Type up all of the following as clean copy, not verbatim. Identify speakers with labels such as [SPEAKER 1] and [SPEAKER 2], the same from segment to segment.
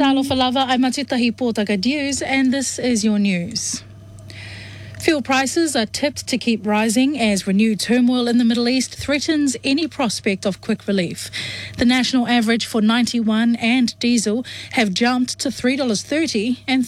[SPEAKER 1] Talofa lava, I'm Matitahi Pōtaka News, and this is your news. Fuel prices are tipped to keep rising as renewed turmoil in the Middle East threatens any prospect of quick relief. The national average for 91 and diesel have jumped to $3.30 and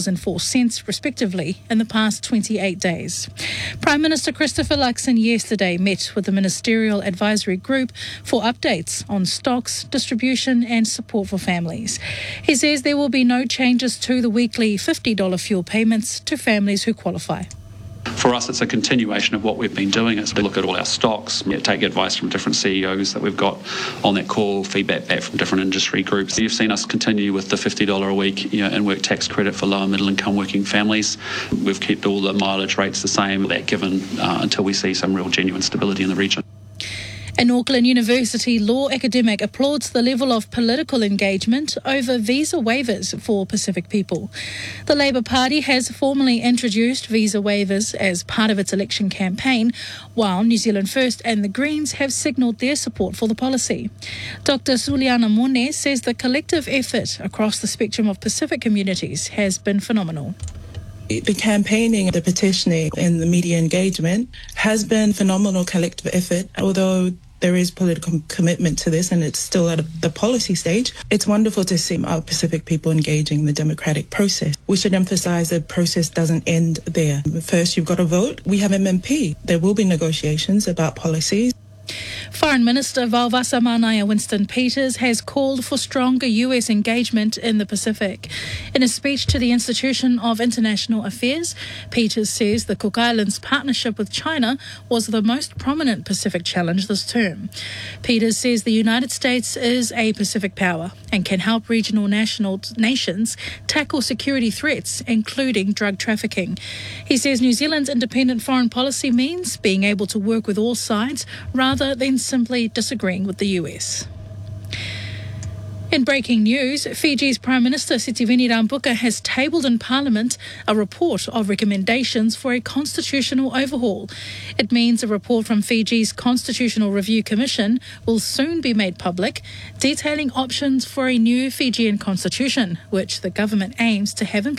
[SPEAKER 1] $3.04 respectively in the past 28 days. Prime Minister Christopher Luxon yesterday met with the Ministerial Advisory Group for updates on stocks, distribution and support for families. He says there will be no changes to the weekly $50 fuel payments to families who qualify.
[SPEAKER 2] For us, it's a continuation of what we've been doing. It's to look at all our stocks, take advice from different CEOs that we've got on that call, feedback back from different industry groups. You've seen us continue with the $50 a week in-work tax credit for low and middle income working families. We've kept all the mileage rates the same, that given until we see some real genuine stability in the region.
[SPEAKER 1] An Auckland University law academic applauds the level of political engagement over visa waivers for Pacific people. The Labour Party has formally introduced visa waivers as part of its election campaign, while New Zealand First and the Greens have signalled their support for the policy. Dr. Suliana Mone says the collective effort across the spectrum of Pacific communities has been phenomenal.
[SPEAKER 3] The campaigning, the petitioning and the media engagement has been phenomenal collective effort. Although there is political commitment to this and it's still at the policy stage, it's wonderful to see our Pacific people engaging in the democratic process. We should emphasise the process doesn't end there. First, you've got to vote. We have MMP. There will be negotiations about policies.
[SPEAKER 1] Foreign Minister Vauwasa Manaya Winston Peters has called for stronger US engagement in the Pacific. In a speech to the Institution of International Affairs, Peters says the Cook Islands' partnership with China was the most prominent Pacific challenge this term. Peters says the United States is a Pacific power and can help regional nations tackle security threats, including drug trafficking. He says New Zealand's independent foreign policy means being able to work with all sides rather than simply disagreeing with the US. In breaking news, Fiji's Prime Minister Sitiveni Rabuka has tabled in Parliament a report of recommendations for a constitutional overhaul. It means a report from Fiji's Constitutional Review Commission will soon be made public, detailing options for a new Fijian constitution, which the government aims to have in place